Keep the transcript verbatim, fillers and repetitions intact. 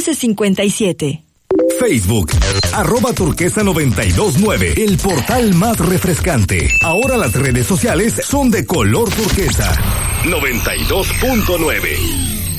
catorce cincuenta y siete. Facebook, arroba turquesa noventa y dos nueve, el portal más refrescante. Ahora las redes sociales son de color turquesa. noventa y dos punto nueve.